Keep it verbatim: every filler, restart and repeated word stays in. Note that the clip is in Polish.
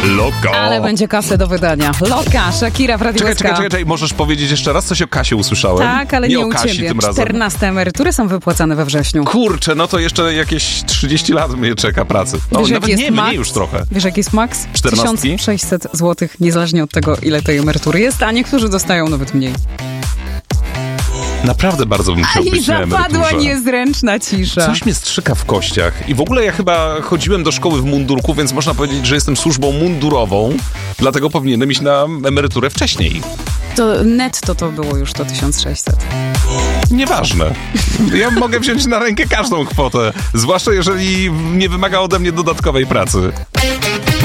Loka. Ale będzie kasę do wydania. Loka, Shakira w Radiu Czekaj, S K. czekaj, czekaj, czekaj, możesz powiedzieć jeszcze raz? Coś o kasie usłyszałem. Tak, ale nie, nie o u Kasi ciebie. tym razem. czternaste emerytury są wypłacane we wrześniu. Kurczę, no to jeszcze jakieś trzydzieści lat mnie czeka pracy. O, Wiesz, nawet jest nie, max? mniej już trochę. Wiesz, jaki jest maks? Czternastki? tysiąc sześćset złotych, niezależnie od tego, ile tej emerytury jest, a niektórzy dostają nawet mniej. Naprawdę bardzo bym chciał I być na zapadła emeryturze. niezręczna cisza. Coś mnie strzyka w kościach. I w ogóle ja chyba chodziłem do szkoły w mundurku, więc można powiedzieć, że jestem służbą mundurową, dlatego powinienem iść na emeryturę wcześniej. To netto to było już to tysiąc sześćset. Nieważne. Ja mogę wziąć na rękę każdą kwotę, zwłaszcza jeżeli nie wymaga ode mnie dodatkowej pracy.